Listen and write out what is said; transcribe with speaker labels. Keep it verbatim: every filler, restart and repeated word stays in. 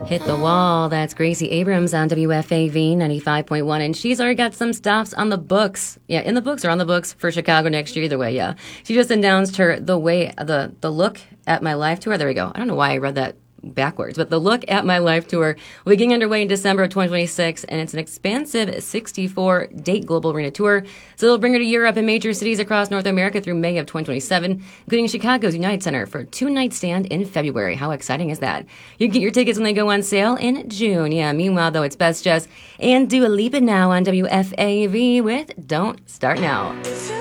Speaker 1: Hit the Wall. That's Gracie Abrams on W F A V ninety-five point one. And she's already got some stops on the books. Yeah, in the books or on the books for Chicago next year. Either way, yeah. She just announced her The Way, the, the Look at My Life tour. There we go. I don't know why I read that backwards, but the Look at My Life tour will be getting underway in December of twenty twenty-six, and it's an expansive sixty-four date global arena tour. So it'll bring her to Europe and major cities across North America through May of twenty twenty-seven, including Chicago's United Center for a two-night stand in February. How exciting is that? You can get your tickets when they go on sale in June. Yeah, meanwhile, though, it's Best Jess and Dua Lipa now on W F A V with Don't Start Now.